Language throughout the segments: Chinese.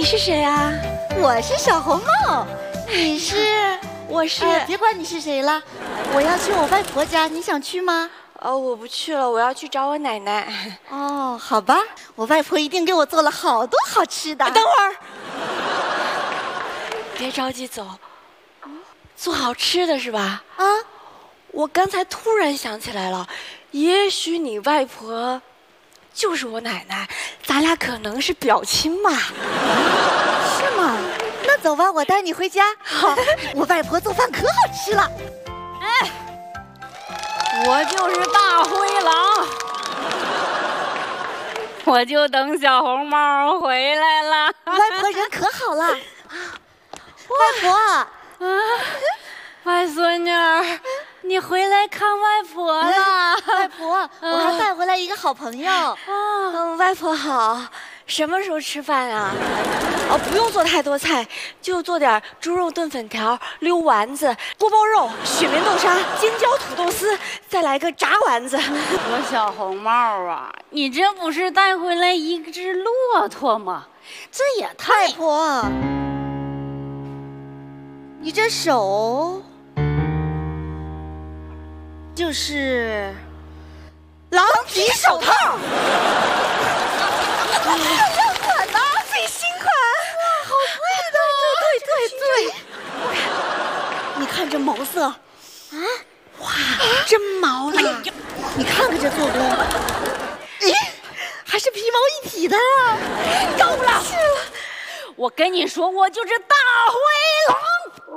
是谁啊？ 我是小红帽，你是？ 我是。 别管你是谁了，我要去我外婆家，你想去吗？ 我不去了，我要去找我奶奶。 哦，好吧，我外婆一定给我做了好多好吃的。 等会儿，别着急走。做好吃的是吧？啊，我刚才突然想起来了，也许你外婆就是我奶奶，咱俩可能是表亲嘛。 是吗？那走吧，我带你回家。好，我外婆做饭可好吃了。 哎，我就是大灰狼，我就等小红帽回来了。 外婆人可好了。外婆啊， 外孙女儿，你回来看外婆了。 外婆，我还带回来一个好朋友。 外婆好，什么时候吃饭啊？不用做太多菜，就做点猪肉炖粉条、溜丸子、锅包肉、雪莲豆沙、尖椒土豆丝，再来个炸丸子。 我小红帽啊，你这不是带回来一只骆驼吗？这也太…… 外婆，你这手就是狼皮手套。这款的，最新款，哇，好贵的。对，你看这毛色，啊， 哇，真毛的。 你看看这做工，咦，还是皮毛一体的。 够了，我跟你说，我就是大灰狼。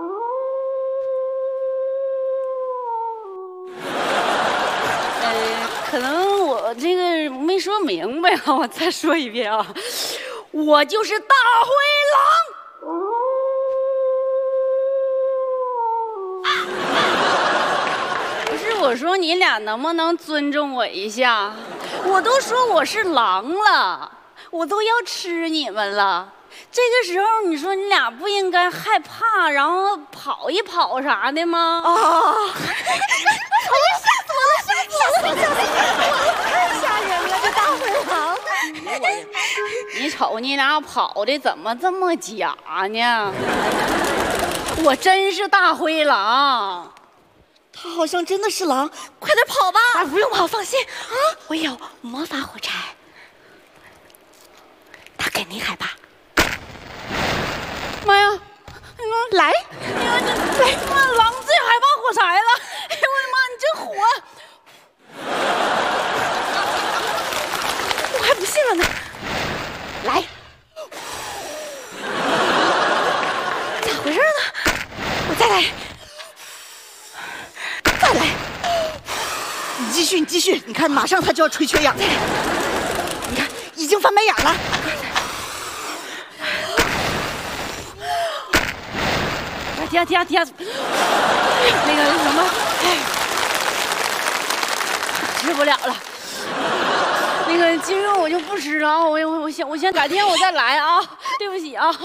可能我这个没说明白啊，我再说一遍啊，我就是大灰狼。不是，我说你俩能不能尊重我一下？我都说我是狼了，我都要吃你们了。这个时候，你说你俩不应该害怕，然后跑一跑啥的吗？ 吓死我了！太吓人了，这大灰狼！ 你瞅你俩跑的怎么这么假呢？我真是大灰狼。 他好像真的是狼，快点跑吧！ 不用跑，放心啊，我有魔法火柴，他肯定害怕。 妈呀！ 来， 来，妈，狼最害怕火柴了！哎呦我的妈，你这火！ 我还不信了呢。来，咋回事呢？我再来，再来。 你继续，你看马上他就要吹缺氧，你看已经翻白眼了。 停，那个什么，吃不了了。那个鸡肉我就不吃了啊，我先改天我再来啊，对不起啊。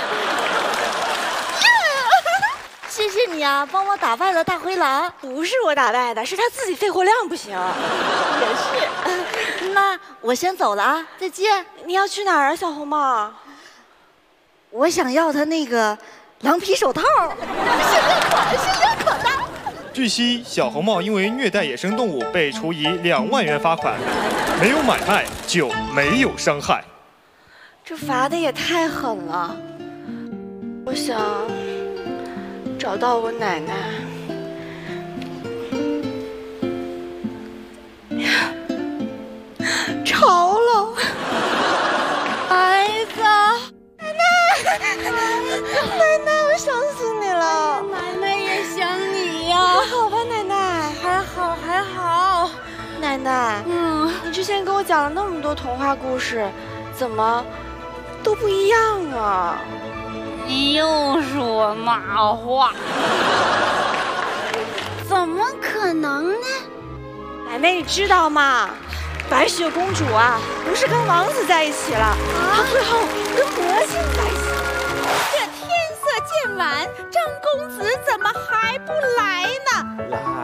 谢谢你啊，帮我打败了大灰狼。 不是我打败的，是他自己肺活量不行。 也是。那我先走了啊，再见。 你要去哪儿啊，小红帽？ 我想要他那个狼皮手套，是认可的。 据悉，小红帽因为虐待野生动物被处以2万元罚款，没有买卖就没有伤害。 这罚的也太狠了。我想找到我奶奶。吵了，孩子，奶奶，我想死你了。 奶奶也想你呀。 还好吧，奶奶？还好。奶奶，你之前给我讲了那么多童话故事，怎么都不一样啊？ 你又说嘛话？怎么可能呢？ 奶奶，你知道吗？白雪公主啊，不是跟王子在一起了，她最后跟魔性在一起。 这天色渐晚，张公子怎么还不来呢？ 来